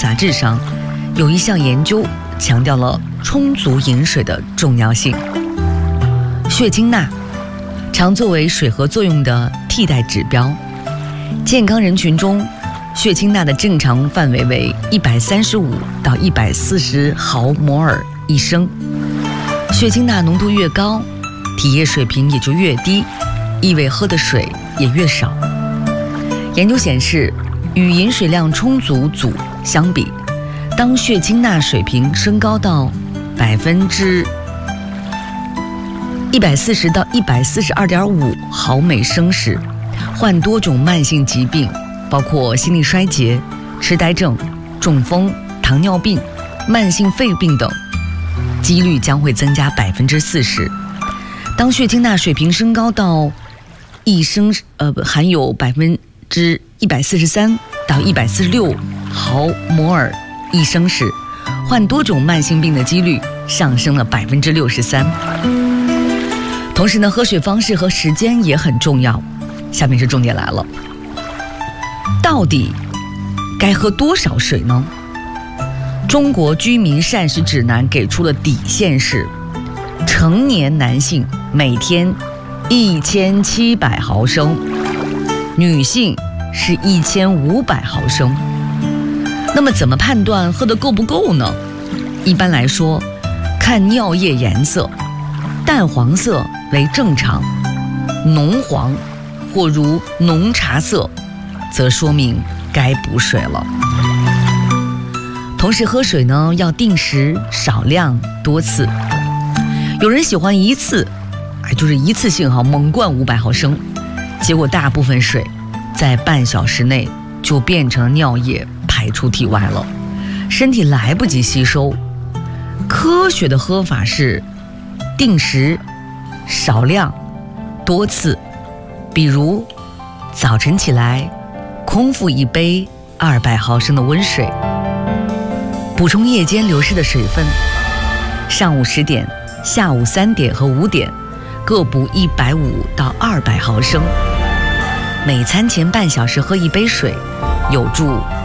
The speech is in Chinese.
杂志上有一项研究强调了充足饮水的重要性。血清钠常作为水合作用的替代指标，健康人群中血清钠的正常范围为135到140毫摩尔一升，血清钠浓度越高，体液水平也就越低，意味喝的水也越少。研究显示，与饮水量充足组相比，当血清钠水平升高到140到142.5毫每升时，患多种慢性疾病，包括心力衰竭、痴呆症、中风、糖尿病、慢性肺病等，几率将会增加40%。当血清钠水平升高到含有143到146毫摩尔一升时，患多种慢性病的几率上升了63%。同时呢，喝水方式和时间也很重要。下面是重点来了，到底该喝多少水呢？中国居民膳食指南给出的底线是，成年男性每天1700毫升，女性是1500毫升。那么怎么判断喝得够不够呢？一般来说，看尿液颜色，淡黄色为正常，浓黄或如浓茶色则说明该补水了。同时喝水呢，要定时、少量、多次。有人喜欢一次就是一次性猛灌500毫升，结果大部分水在半小时内就变成尿液排出体外了，身体来不及吸收。科学的喝法是定时、少量、多次。比如早晨起来空腹一杯200毫升的温水，补充夜间流失的水分。上午10点、下午3点和5点各补150到200毫升。每餐前半小时喝一杯水，有助